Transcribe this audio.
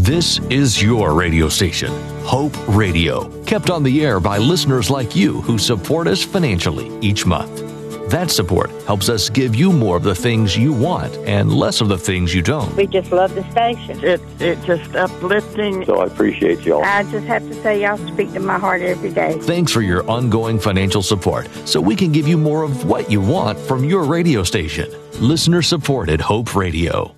This is your radio station, Hope Radio, kept on the air by listeners like you who support us financially each month. That support helps us give you more of the things you want and less of the things you don't. We just love the station. It's just uplifting. So I appreciate y'all. I just have to say y'all speak to my heart every day. Thanks for your ongoing financial support so we can give you more of what you want from your radio station. Listener-supported Hope Radio.